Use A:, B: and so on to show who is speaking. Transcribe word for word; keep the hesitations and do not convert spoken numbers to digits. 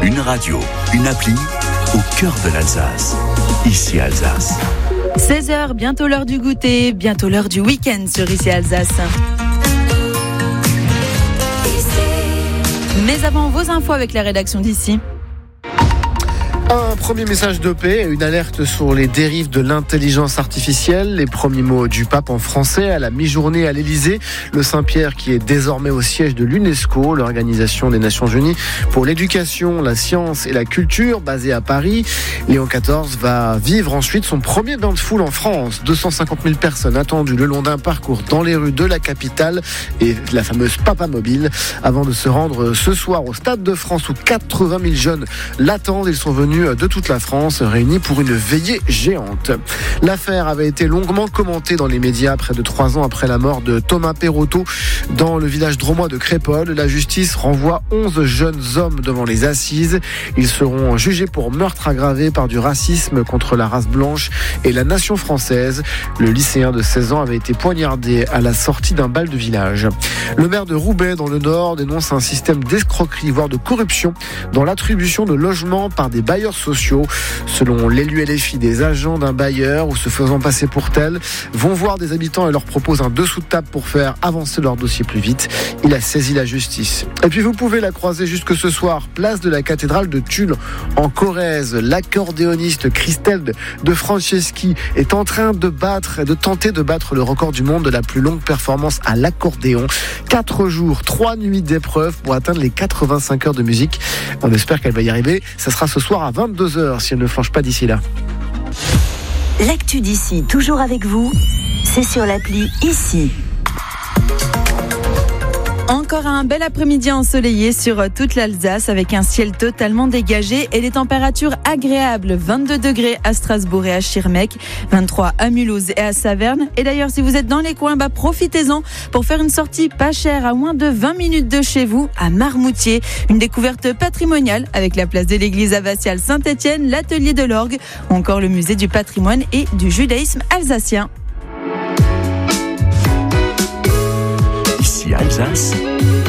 A: Une radio, une appli au cœur de l'Alsace. Ici Alsace.
B: seize heures, bientôt l'heure du goûter, bientôt l'heure du week-end sur Ici Alsace. Mais avant, vos infos avec la rédaction d'Ici.
C: Un premier message de paix, une alerte sur les dérives de l'intelligence artificielle. Les premiers mots du pape en français à la mi-journée à l'Élysée. Le Saint-Pierre qui est désormais au siège de l'UNESCO, l'Organisation des Nations Unies pour l'éducation, la science et la culture, basée à Paris. Léon quatorze va vivre ensuite son premier bain de foule en France. deux cent cinquante mille personnes attendues le long d'un parcours dans les rues de la capitale et la fameuse Papa Mobile avant de se rendre ce soir au Stade de France où quatre-vingt mille jeunes l'attendent. Ils sont venus de toute la France, réunis pour une veillée géante. L'affaire avait été longuement commentée dans les médias près de trois ans après la mort de Thomas Perotto dans le village drômois de Crépol. La justice renvoie onze jeunes hommes devant les assises. Ils seront jugés pour meurtre aggravé par du racisme contre la race blanche et la nation française. Le lycéen de seize ans avait été poignardé à la sortie d'un bal de village. Le maire de Roubaix dans le Nord dénonce un système d'escroquerie, voire de corruption dans l'attribution de logements par des bailleurs sociaux. Selon l'élu L F I, des agents d'un bailleur ou se faisant passer pour tel vont voir des habitants et leur proposent un dessous de table pour faire avancer leur dossier plus vite. Il a saisi la justice. Et puis vous pouvez la croiser jusque ce soir, place de la cathédrale de Tulle en Corrèze. L'accordéoniste Christelle de Franceschi est en train de battre, de tenter de battre le record du monde de la plus longue performance à l'accordéon. Quatre jours, trois nuits d'épreuve pour atteindre les quatre-vingt-cinq heures de musique. On espère qu'elle va y arriver. Ça sera ce soir à vingt-deux heures si elle ne flanche pas d'ici là.
D: L'actu d'ici, toujours avec vous, c'est sur l'appli Ici.
B: Encore un bel après-midi ensoleillé sur toute l'Alsace avec un ciel totalement dégagé et des températures agréables. vingt-deux degrés à Strasbourg et à Schirmeck, vingt-trois à Mulhouse et à Saverne. Et d'ailleurs, si vous êtes dans les coins, bah, profitez-en pour faire une sortie pas chère à moins de vingt minutes de chez vous à Marmoutier. Une découverte patrimoniale avec la place de l'église abbatiale Saint-Étienne, l'atelier de l'orgue ou encore le musée du patrimoine et du judaïsme alsacien.
A: Ici Alsace,